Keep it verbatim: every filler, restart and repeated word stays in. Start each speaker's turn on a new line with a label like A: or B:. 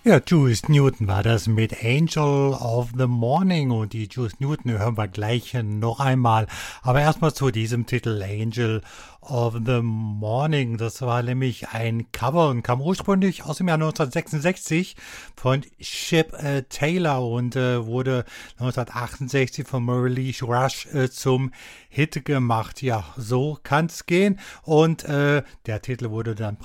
A: Ja, Juice Newton war das mit Angel of the Morning und die Juice Newton hören wir gleich noch einmal. Aber erstmal zu diesem Titel Angel of the Morning. Das war nämlich ein Cover und kam ursprünglich aus dem Jahr neunzehnhundertsechsundsechzig von Chip äh, Taylor und äh, wurde neunzehnhundertachtundsechzig von Maurice Rush äh, zum Hit gemacht. Ja, so kann's gehen. Und äh, der Titel wurde dann